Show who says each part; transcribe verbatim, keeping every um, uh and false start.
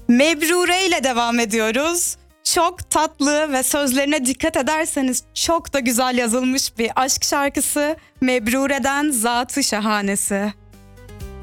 Speaker 1: Mebrure ile devam ediyoruz. Çok tatlı ve sözlerine dikkat ederseniz çok da güzel yazılmış bir aşk şarkısı. Mebrure'den Zatı Şahanesi.